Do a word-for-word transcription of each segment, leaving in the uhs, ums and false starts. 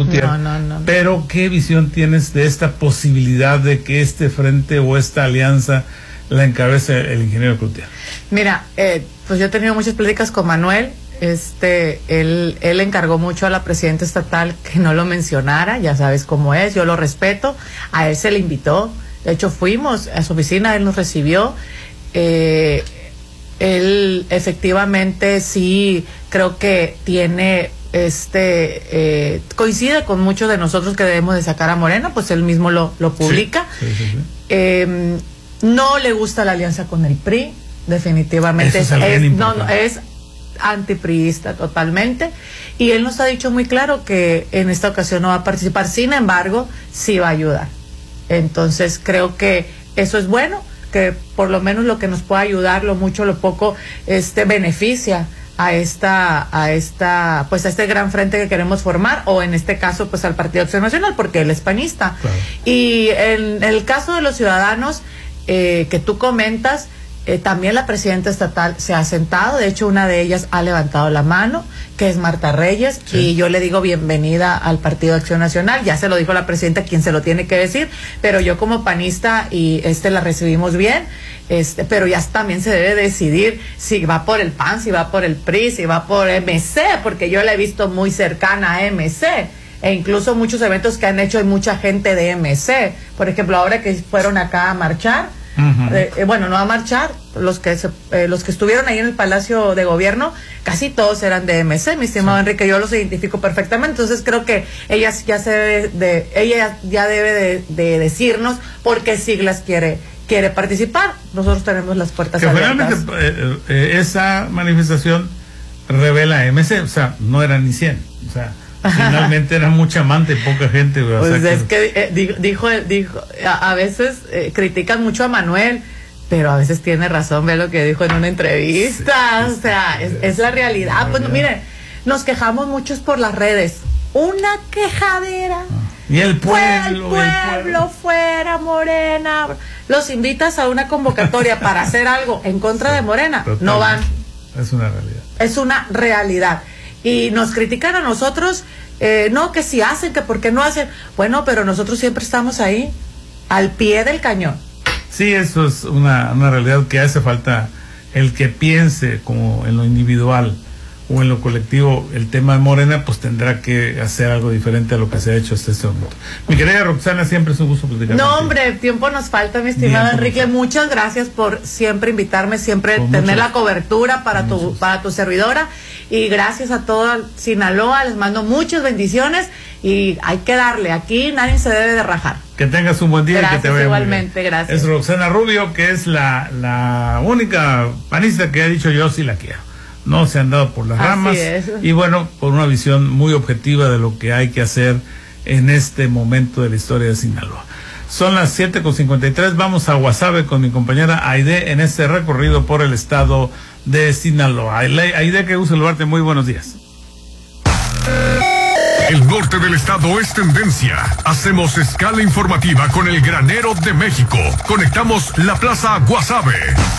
Cloutier. No, no, no, no. Pero, ¿qué visión tienes de esta posibilidad de que este frente o esta alianza la encabece el ingeniero Cloutier? Mira, eh, pues yo he tenido muchas pláticas con Manuel. Este, él, él encargó mucho a la presidenta estatal que no lo mencionara, ya sabes cómo es, yo lo respeto, a él se le invitó, de hecho fuimos a su oficina, él nos recibió, eh, él efectivamente sí creo que tiene, este, eh, coincide con muchos de nosotros que debemos de sacar a Morena, pues él mismo lo, lo publica, sí, sí, sí, sí. Eh, no le gusta la alianza con el P R I, definitivamente Eso es, es, es, no, no, es antipriista totalmente, y él nos ha dicho muy claro que en esta ocasión no va a participar, sin embargo sí va a ayudar. Entonces creo que eso es bueno, que por lo menos lo que nos pueda ayudar, lo mucho, lo poco, este beneficia a esta, a esta, pues a este gran frente que queremos formar, o en este caso pues al Partido Acción Nacional, porque él es panista. Claro. Y en el caso de los ciudadanos eh, que tú comentas, Eh, también la presidenta estatal se ha sentado, de hecho una de ellas ha levantado la mano, que es Marta Reyes, sí. Y yo le digo bienvenida al Partido Acción Nacional, ya se lo dijo la presidenta, quien se lo tiene que decir, pero yo como panista y este la recibimos bien, este, pero ya también se debe decidir si va por el P A N, si va por el P R I, si va por M C, porque yo la he visto muy cercana a M C, e incluso muchos eventos que han hecho hay mucha gente de M C, por ejemplo ahora que fueron acá a marchar, Uh-huh. Eh, eh, bueno, no a marchar, los que se, eh, los que estuvieron ahí en el Palacio de Gobierno, casi todos eran de M C, mi estimado sí. Enrique, yo los identifico perfectamente, entonces creo que ella ya se debe de, ella ya debe de, de decirnos por qué siglas quiere quiere participar. Nosotros tenemos las puertas que abiertas. Realmente eh, eh, esa manifestación revela M C, o sea, no eran ni cien, o sea, finalmente era mucha manta y poca gente. O pues sea, es que, que eh, dijo, dijo, dijo a, a veces eh, critican mucho a Manuel, pero a veces tiene razón, ve lo que dijo en una entrevista, sí, o sea, es, es la realidad. La pues realidad. Miren, nos quejamos muchos por las redes, una quejadera. Ah. Y el pueblo, el pueblo, el pueblo fuera Morena. Los invitas a una convocatoria para hacer algo en contra sí, de Morena, totalmente. No van. Es una realidad. Es una realidad. Y nos critican a nosotros, eh, no, que si hacen, que por qué no hacen. Bueno, pero nosotros siempre estamos ahí, al pie del cañón. Sí, eso es una, una realidad que hace falta el que piense como en lo individual o en lo colectivo el tema de Morena, pues tendrá que hacer algo diferente a lo que se ha hecho hasta este momento. Mi querida Roxana, siempre es un gusto platicar No, contigo. hombre, tiempo nos falta, mi estimado tiempo Enrique. Muchas gracias por siempre invitarme, siempre Con tener mucho, la cobertura para tu, para tu servidora. Y gracias a toda Sinaloa, les mando muchas bendiciones y hay que darle, aquí nadie se debe de rajar. Que tengas un buen día gracias, y que te vaya igualmente, gracias. Es Roxana Rubio, que es la, la única panista que ha dicho yo sí la quiero. No se han dado por las Así ramas es. Y bueno, por una visión muy objetiva de lo que hay que hacer en este momento de la historia de Sinaloa. Son las siete con cincuenta y tres, vamos a Guasave con mi compañera Aide en este recorrido por el estado de Sinaloa. Aide, qué gusto saludarte, muy buenos días. El norte del estado es tendencia. Hacemos escala informativa con el granero de México. Conectamos la plaza Guasave.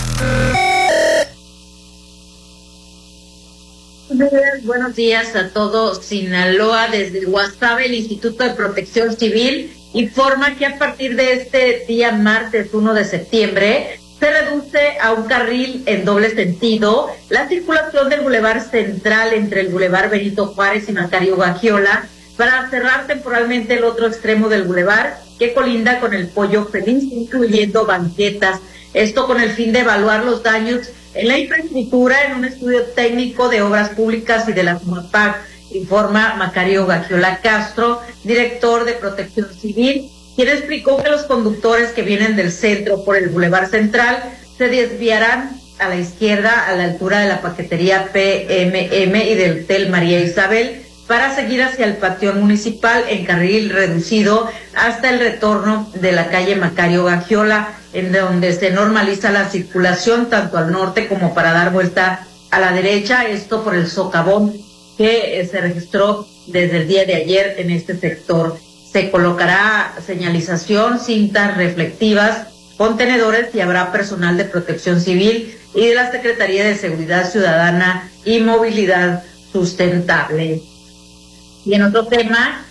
Buenos días a todo Sinaloa. Desde Guasave, el Instituto de Protección Civil informa que a partir de este día martes uno de septiembre se reduce a un carril en doble sentido la circulación del Boulevard Central entre el Boulevard Benito Juárez y Macario Gagiola para cerrar temporalmente el otro extremo del Boulevard que colinda con el Pollo Feliz, incluyendo banquetas. Esto con el fin de evaluar los daños en la infraestructura en un estudio técnico de obras públicas y de la COMAPAC, informa Macario Gagiola Castro, director de Protección Civil, quien explicó que los conductores que vienen del centro por el Boulevard Central se desviarán a la izquierda a la altura de la paquetería P M M y del Hotel María Isabel para seguir hacia el Panteón Municipal en carril reducido hasta el retorno de la calle Macario Gagiola, en donde se normaliza la circulación tanto al norte como para dar vuelta a la derecha, esto por el socavón que eh, se registró desde el día de ayer en este sector. Se colocará señalización, cintas reflectivas, contenedores y habrá personal de Protección Civil y de la Secretaría de Seguridad Ciudadana y Movilidad Sustentable. Y en otro tema,